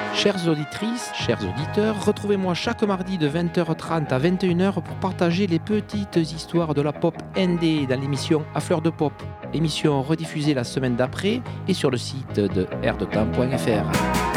Chères auditrices, chers auditeurs, retrouvez-moi chaque mardi de 20h30 à 21h pour partager les petites histoires de la pop indé dans l'émission À Fleur de Pop. Émission rediffusée la semaine d'après et sur le site de airdetemps.fr.